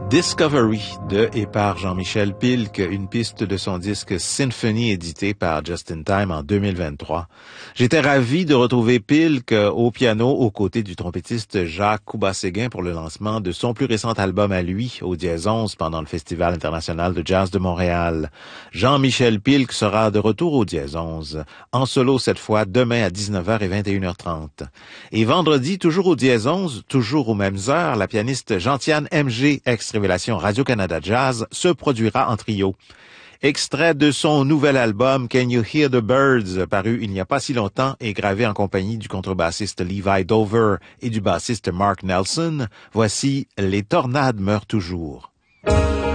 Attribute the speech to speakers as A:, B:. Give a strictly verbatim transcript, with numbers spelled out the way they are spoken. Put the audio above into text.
A: Discovery de et par Jean-Michel Pilk, une piste de son disque Symphony édité par Just in Time en deux mille vingt-trois. J'étais ravi de retrouver Pilk au piano aux côtés du trompettiste Jacques Couba-Séguin pour le lancement de son plus récent album à lui, au Dièse onze, pendant le Festival international de jazz de Montréal. Jean-Michel Pilk sera de retour au Dièse onze, en solo cette fois, demain à dix-neuf heures et vingt et une heures trente. Et vendredi, toujours au Dièse onze, toujours aux mêmes heures, la pianiste Gentiane M G, ex-révélation Radio-Canada Jazz, se produira en trio. Extrait de son nouvel album Can You Hear the Birds, paru il n'y a pas si longtemps et gravé en compagnie du contrebassiste Levi Dover et du bassiste Mark Nelson, voici Les tornades meurent toujours.